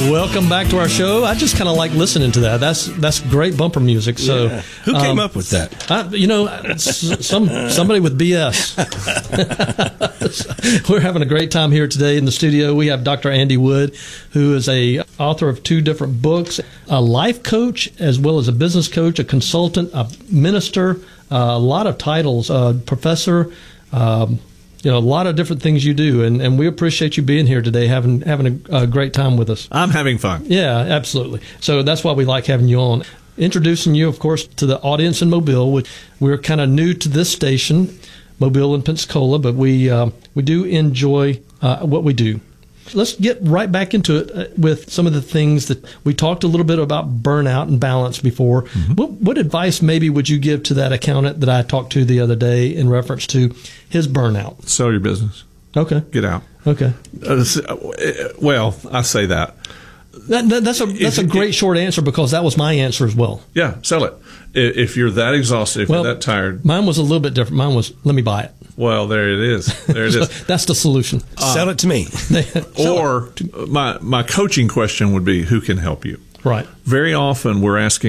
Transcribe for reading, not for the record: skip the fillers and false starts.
Welcome back to our show. I just kind of like listening to that. That's great bumper music. So, yeah. Who came up with that? Somebody with BS. We're having a great time here today in the studio. We have Dr. Andy Wood, who is a author of 2 different books, a life coach as well as a business coach, a consultant, a minister, a lot of titles, professor. A lot of different things you do, and we appreciate you being here today, having a great time with us. I'm having fun. Yeah, absolutely. So that's why we like having you on. Introducing you, of course, to the audience in Mobile. Which we're kind of new to this station, Mobile in Pensacola, but we do enjoy what we do. Let's get right back into it with some of the things that we talked a little bit about burnout and balance before. Mm-hmm. What advice maybe would you give to that accountant that I talked to the other day in reference to his burnout? Sell your business. Okay. Get out. Okay. Well, I say that. That's a great short answer because that was my answer as well. Yeah, sell it. If you're that exhausted, if you're that tired. Mine was a little bit different. Mine was, let me buy it. Well, there it is. There it is. That's the solution. Sell it to me. Or my coaching question would be, who can help you? Right. Very often we're asking